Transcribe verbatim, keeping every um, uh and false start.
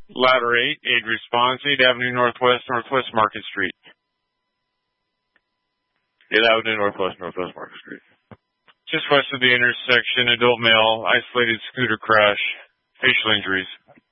Ladder eight, aid response, eighth Avenue Northwest, Northwest Market Street. eighth Avenue Northwest, Northwest Market Street. Just west of the intersection, adult male, isolated scooter crash, facial injuries.